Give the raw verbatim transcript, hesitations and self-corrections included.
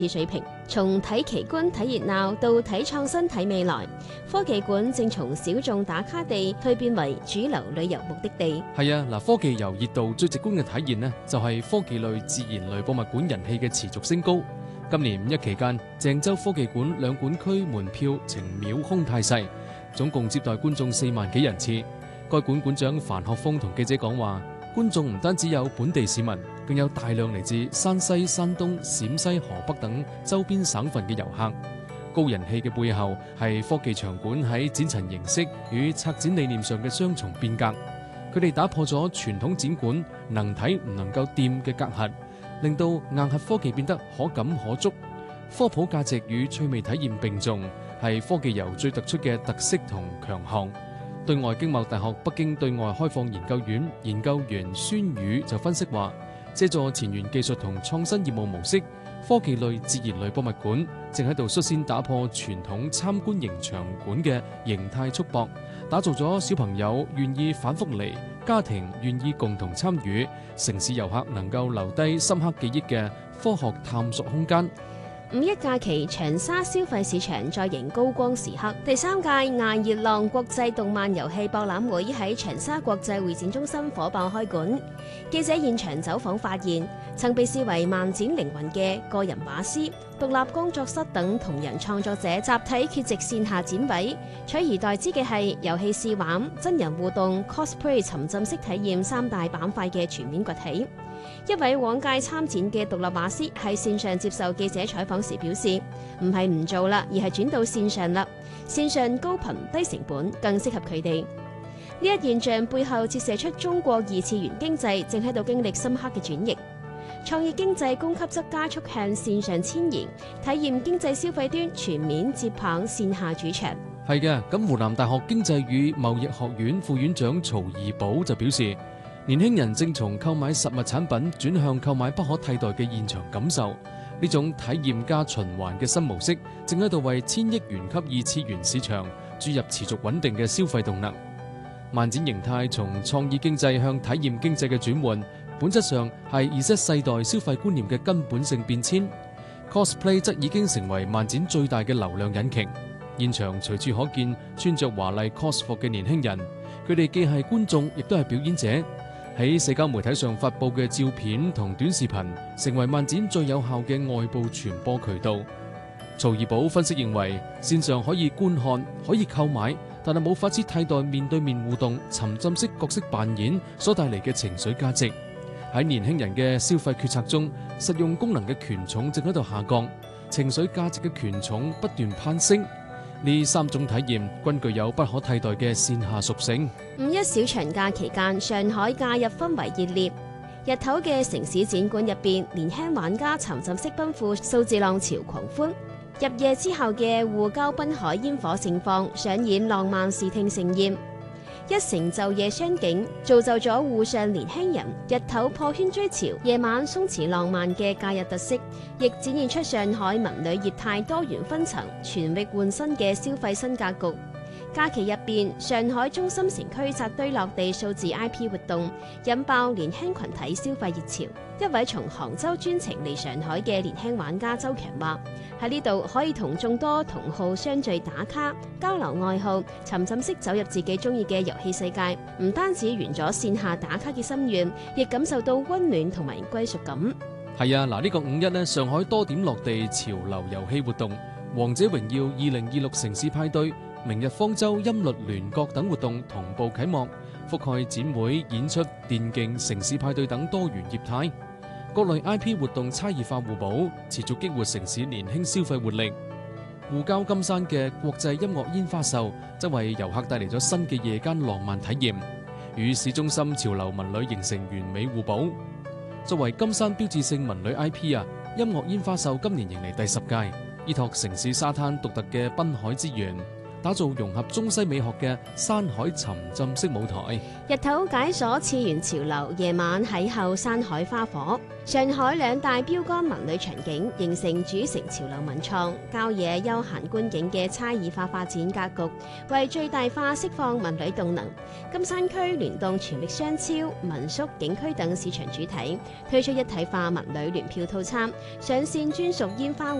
水平。從睇奇觀睇熱鬧到睇創新睇未來，科技館正從小眾打卡地蛻變為主流旅遊目的地。 係啊，嗱，科技遊熱度最直觀嘅體現呢，就係科技類、自然類博物館人氣嘅持續升高。今年五一期間，鄭州科技館兩館區門票呈秒空態勢，總共接待觀眾四萬幾人次。該館館長樊學峰同記者講話，觀眾唔單止有本地市民，更有大量嚟自山西、山東、陝西、河北等周邊省份嘅遊客。高人氣嘅背後係科技場館喺展陳形式與策展理念上嘅雙重變革。佢哋打破咗傳統展館能睇唔能夠掂嘅隔閡，令到硬核科技變得可感可觸。科普價值與趣味體驗並重，係科技遊最突出嘅特色同強項。對外經貿大學北京對外開放研究院研究員孫宇就分析話，借助前沿技術同創新業務模式，科技類、自然類博物館正喺度率先打破傳統參觀型場館嘅形態束縛，打造咗小朋友願意反覆嚟、家庭願意共同參與、城市遊客能夠留低深刻記憶嘅科學探索空間。 五一假期長沙消費市場再迎高光時刻，第三屆艾熱浪國際動漫遊戲博覽會喺長沙國際會展中心火爆開館。記者現場走訪發現，曾被視為漫展靈魂嘅個人畫師、獨立工作室等同人創作者集體缺席線下展位，取而代之嘅係遊戲試玩、真人互動、cosplay 沉浸式體驗三大板塊嘅全面崛起。一位往屆參展嘅獨立畫師喺線上接受記者採訪時表示，唔係唔做啦，而係轉到線上啦。線上高頻低成本，更適合佢哋。呢一現象背後折射出中國二次元經濟正喺度經歷深刻嘅轉型，創意經濟供給側加速向線上遷移，體驗經濟消費端全面接棒線下主場。 係嘅，咁湖南大學經濟與貿易學院副院長曹怡寶就表示，年輕人正從購買實物產品轉向購買不可替代嘅現場感受，呢種體驗加循環嘅新模式正喺度為千億元級二次元市場注入持續穩定嘅消費動能。漫展形態從創意經濟向體驗經濟嘅轉換，本質上係 Z 世代消費觀念嘅根本性變遷。cosplay 則已經成為漫展最大嘅流量引擎，現場隨處可見穿着華麗 cos 服嘅年輕人，佢哋既係觀眾，亦都係表演者。喺社交媒體上發佈嘅照片同短視頻，成為漫展最有效嘅外部傳播渠道。曹怡寶分析認為，線上可以觀看，可以購買，但係冇法子替代面對面互動、沉浸式角色扮演所帶嚟嘅情緒價值。喺年輕人嘅消費決策中，實用功能嘅權重正喺度下降，情緒價值嘅權重不斷攀升。呢三種體驗均具有不可替代嘅線下屬性。 五一小長假期間，上海假日氛圍熱烈。日頭嘅城市展館入邊，年輕玩家沉浸式奔赴數字浪潮狂歡；入夜之後嘅滬郊濱海煙火盛放，上演浪漫視聽盛宴。一城晝夜雙景，造就咗滬上年輕人日頭破圈追潮，夜晚鬆弛浪漫嘅假日特色，亦展現出上海文旅業態多元分層、全域換新嘅消費新格局。假期入邊，上海中心城區扎堆落地數字 I P 活動，引爆年輕群體消費熱潮。一位從杭州專程嚟上海嘅年輕玩家周強話：喺呢度可以同眾多同好相聚打卡、交流愛好，沉浸式走入自己中意嘅遊戲世界。唔單止圓咗線下打卡嘅心願，亦感受到溫暖同埋歸屬感。 係啊，嗱、這、呢個五一呢，上海多點落地潮流遊戲活動，王者榮耀二零二六城市派對、明日方舟音律聯國等活動同步啟幕，覆蓋展會、演出、電競、城市派對等多元業態。各類 I P 活動差異化互補，持續激活城市年輕消費活力。滬郊金山嘅國際音樂煙花秀，則為遊客帶嚟咗新嘅夜間浪漫體驗，與市中心潮流文旅形成完美互補。作為金山標誌性文旅 I P 啊，音樂煙花秀今年迎嚟第十屆，依託城市沙灘獨特嘅濱海之緣， 打造融合中西美學嘅山海沉浸式舞台。 日頭解鎖次元潮流，夜晚邂逅山海花火。上海兩大標杆文旅場景形成主城潮流文創、郊野休閒觀景嘅差異化發展格局，為最大化釋放文旅動能。金山區聯動全域商超、民宿、景區等市場主體，推出一體化文旅聯票套餐，上線專屬煙花